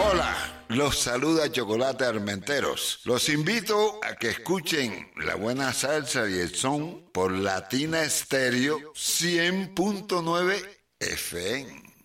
Hola, los saluda Chocolate Armenteros. Los invito a que escuchen la buena salsa y el son por Latina Estéreo 100.9 FM.